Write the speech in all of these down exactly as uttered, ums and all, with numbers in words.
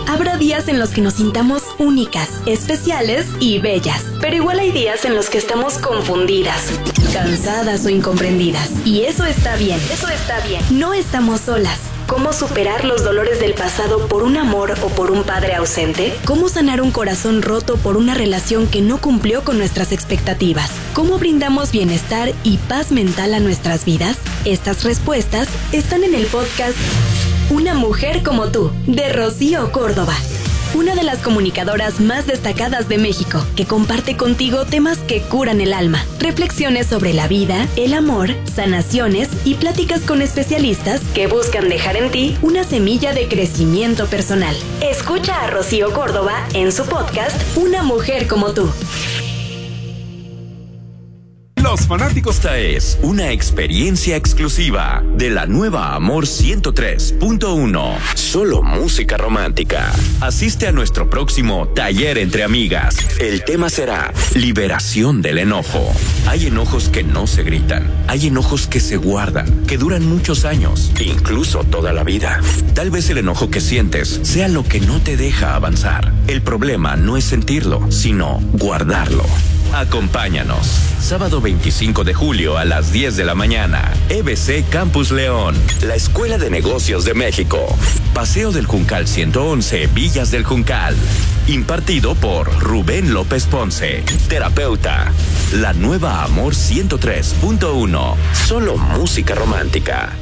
Habrá días en los que nos sintamos únicas, especiales y bellas. Pero igual hay días en los que estamos confundidas, cansadas o incomprendidas. Y eso está bien. Eso está bien. No estamos solas. ¿Cómo superar los dolores del pasado por un amor o por un padre ausente? ¿Cómo sanar un corazón roto por una relación que no cumplió con nuestras expectativas? ¿Cómo brindamos bienestar y paz mental a nuestras vidas? Estas respuestas están en el podcast Una mujer como tú, de Rocío Córdoba. Una de las comunicadoras más destacadas de México, que comparte contigo temas que curan el alma, reflexiones sobre la vida, el amor, sanaciones y pláticas con especialistas que buscan dejar en ti una semilla de crecimiento personal. Escucha a Rocío Córdoba en su podcast Una mujer como tú. Los fanáticos. Esta es una experiencia exclusiva de la nueva Amor ciento tres punto uno. Solo música romántica. Asiste a nuestro próximo taller entre amigas. El tema será liberación del enojo. Hay enojos que no se gritan. Hay enojos que se guardan, que duran muchos años, incluso toda la vida. Tal vez el enojo que sientes sea lo que no te deja avanzar. El problema no es sentirlo, sino guardarlo. Acompáñanos. Sábado veinticinco de julio a las diez de la mañana. E B C Campus León. La Escuela de Negocios de México. Paseo del Juncal ciento once, Villas del Juncal. Impartido por Rubén López Ponce, terapeuta. La nueva Amor ciento tres punto uno. Solo música romántica.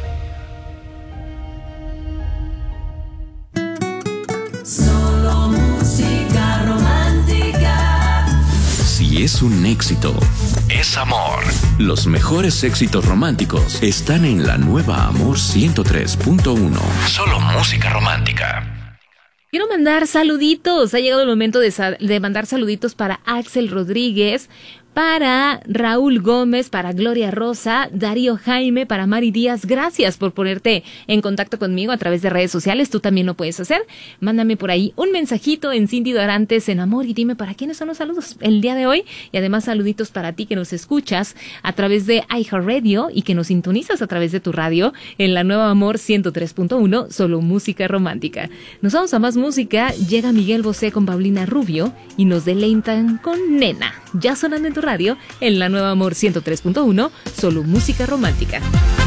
Solo música romántica. Si es un éxito, es amor. Los mejores éxitos románticos están en la nueva Amor ciento tres punto uno. Solo música romántica. Quiero mandar saluditos. Ha llegado el momento de, sa- de mandar saluditos para Axel Rodríguez, para Raúl Gómez, para Gloria Rosa, Darío Jaime, para Mari Díaz. Gracias por ponerte en contacto conmigo a través de redes sociales. Tú también lo puedes hacer. Mándame por ahí un mensajito en Cindy Dorantes en Amor y dime para quiénes son los saludos el día de hoy. Y además saluditos para ti que nos escuchas a través de iHeartRadio y que nos sintonizas a través de tu radio en la nueva Amor ciento tres punto uno, solo música romántica. Nos vamos a más música. Llega Miguel Bosé con Paulina Rubio y nos deleitan con Nena. Ya sonando en tu radio en la nueva Amor ciento tres punto uno, solo música romántica.